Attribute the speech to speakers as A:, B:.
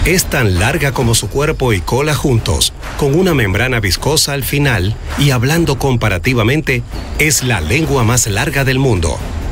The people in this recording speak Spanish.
A: Es tan larga como su cuerpo y cola juntos, con una membrana viscosa al final y hablando comparativamente, es la lengua más larga del mundo.